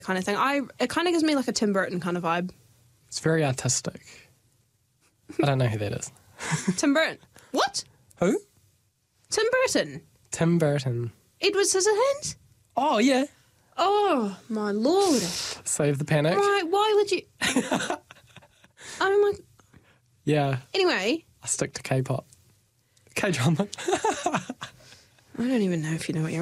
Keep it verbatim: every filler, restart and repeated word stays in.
kind of thing. I It kind of gives me like a Tim Burton kind of vibe. It's very artistic. I don't know who that is. Tim Burton. What? Who? Tim Burton. Tim Burton. Edward Scissorhands? Oh, yeah. Oh, my lord. Save the panic. Right, why would you... I'm like... Yeah. Anyway... I stick to K-pop. K-drama. I don't even know if you know what you're